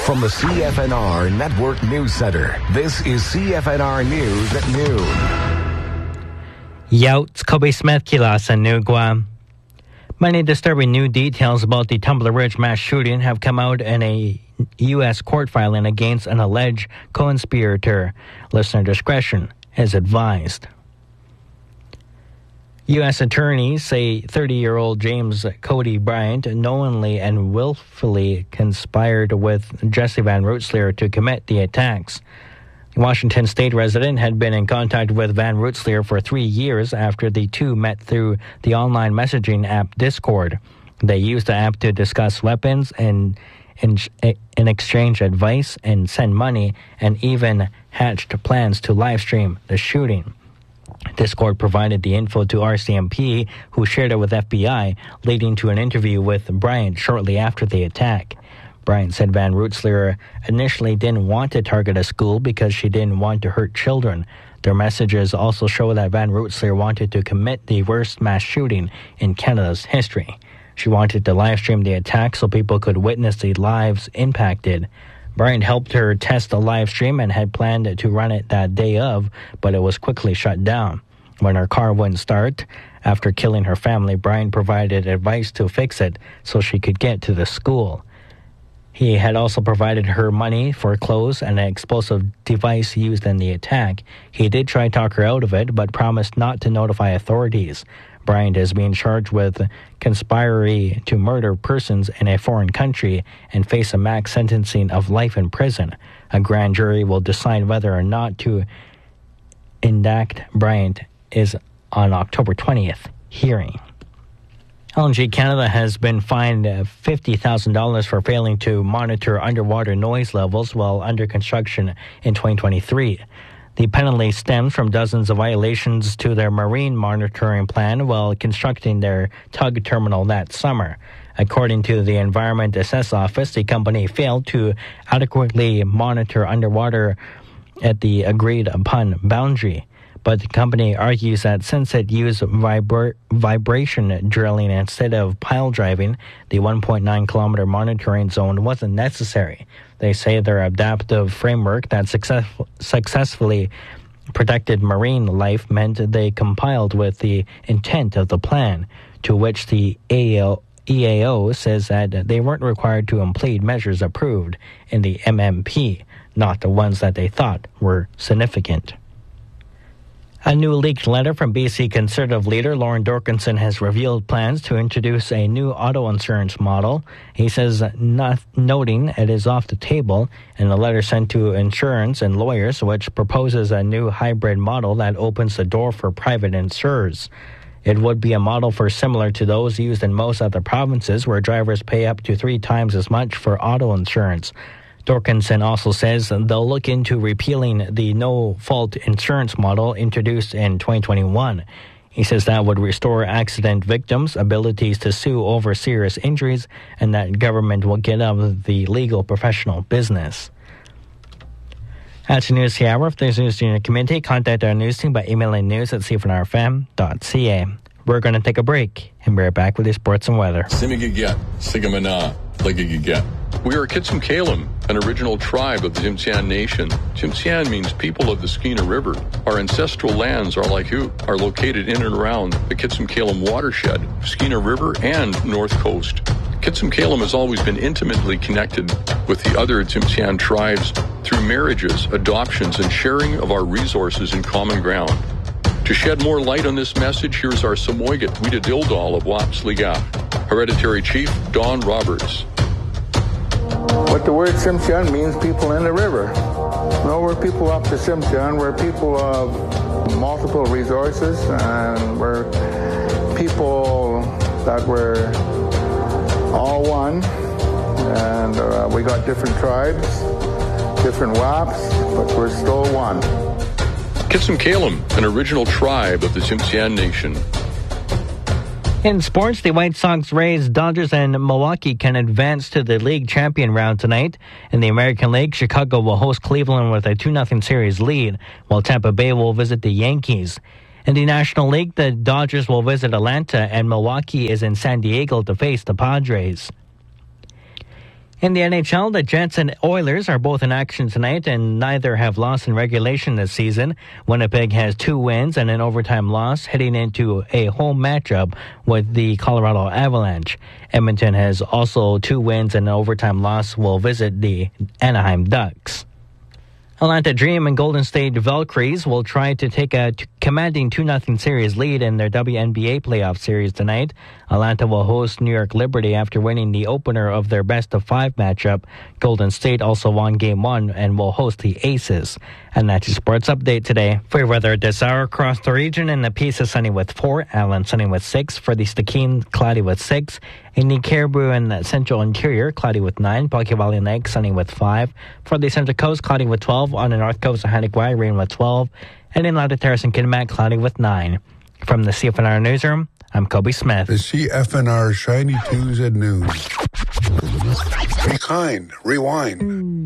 From the CFNR Network News Center, this is CFNR News at noon. Youts Kobe Smith kila sa Nugwa. Many disturbing new details about the Tumbler Ridge mass shooting have come out in a U.S. court filing against an alleged co-conspirator. Listener discretion is advised. U.S. attorneys say 30-year-old James Cody Bryant knowingly and willfully conspired with Jesse Van Rootsleer to commit the attacks. The Washington State resident had been in contact with Van Rootsleer for 3 years after the two met through the online messaging app Discord. They used the app to discuss weapons and in exchange advice and send money, and even hatched plans to livestream the shooting. Discord provided the info to RCMP, who shared it with FBI, leading to an interview with Bryant shortly after the attack. Bryant said Van Rootsleer initially didn't want to target a school because she didn't want to hurt children. Their messages also show that Van Rootsleer wanted to commit the worst mass shooting in Canada's history. She wanted to livestream the attack so people could witness the lives impacted. Bryant helped her test the live stream and had planned to run it that day of, but it was quickly shut down. When her car wouldn't start, after killing her family, Bryant provided advice to fix it so she could get to the school. He had also provided her money for clothes and an explosive device used in the attack. He did try to talk her out of it, but promised not to notify authorities. Bryant is being charged with conspiracy to murder persons in a foreign country and face a max sentencing of life in prison. A grand jury will decide whether or not to indict Bryant is on October 20th hearing. LNG Canada has been fined $50,000 for failing to monitor underwater noise levels while under construction in 2023. The penalty stems from dozens of violations to their marine monitoring plan while constructing their tug terminal that summer. According to the Environment Assess Office, the company failed to adequately monitor underwater at the agreed-upon boundary. But the company argues that since it used vibration drilling instead of pile driving, the 1.9-kilometer monitoring zone wasn't necessary. They say their adaptive framework that successfully protected marine life meant they complied with the intent of the plan, to which the EAO says that they weren't required to implement measures approved in the MMP, not the ones that they thought were significant. A new leaked letter from BC Conservative leader Lauren Dorkinson has revealed plans to introduce a new auto insurance model. He says, noting it is off the table, in a letter sent to insurance and lawyers, which proposes a new hybrid model that opens the door for private insurers. It would be a model similar to those used in most other provinces, where drivers pay up to 3 times as much for auto insurance. Dorkinson also says they'll look into repealing the no-fault insurance model introduced in 2021. He says that would restore accident victims' abilities to sue over serious injuries and that government will get out of the legal professional business. That's the news hour. If there's news in your community, contact our news team by emailing news@cfnrfm.ca. We're going to take a break and be right back with your sports and weather. We are Kitsum-Kalem, an original tribe of the Tsimshian Nation. Tsimshian means people of the Skeena River. Our ancestral lands are located in and around the Kitsum-Kalem watershed, Skeena River, and North Coast. Kitsum-Kalem has always been intimately connected with the other Tsimshian tribes through marriages, adoptions, and sharing of our resources and common ground. To shed more light on this message, here's our Samoygat Wida Dildal of Wapsliga, Hereditary Chief Don Roberts. What the word Tsimshian means, people in the river. No, we're people up the Tsimshian. We're people of multiple resources, and we're people that we're all one. And we got different tribes, different WAPs, but we're still one. Kitsum-Kalem, an original tribe of the Tsimshian Nation. In sports, the White Sox, Rays, Dodgers, and Milwaukee can advance to the league champion round tonight. In the American League, Chicago will host Cleveland with a 2-0 series lead, while Tampa Bay will visit the Yankees. In the National League, the Dodgers will visit Atlanta, and Milwaukee is in San Diego to face the Padres. In the NHL, the Jets and Oilers are both in action tonight, and neither have lost in regulation this season. Winnipeg has 2 wins and an overtime loss, heading into a home matchup with the Colorado Avalanche. Edmonton has also 2 wins and an overtime loss, will visit the Anaheim Ducks. Atlanta Dream and Golden State Valkyries will try to take a commanding 2-0 series lead in their WNBA playoff series tonight. Atlanta will host New York Liberty after winning the opener of their best-of-5 matchup. Golden State also won Game 1 and will host the Aces. And that's your sports update today. For your weather this hour across the region, in the Pisa sunny with 4, Allen sunny with 6, for the Stikine cloudy with 6, in the Caribou and the Central Interior cloudy with 9, Pocky Valley Lake sunny with 5, for the Central Coast cloudy with 12, on the North Coast of Hanikwa rain with 12, and in Lauda Terrace and Kitimat cloudy with 9. From the CFNR Newsroom, I'm Kobe Smith. The CFNR Shiny Tuesday News. Be kind. Rewind.